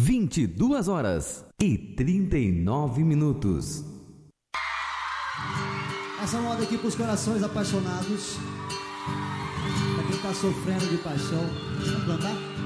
22h39. Essa moda aqui pros corações apaixonados, pra quem tá sofrendo de paixão. Vamos cantar?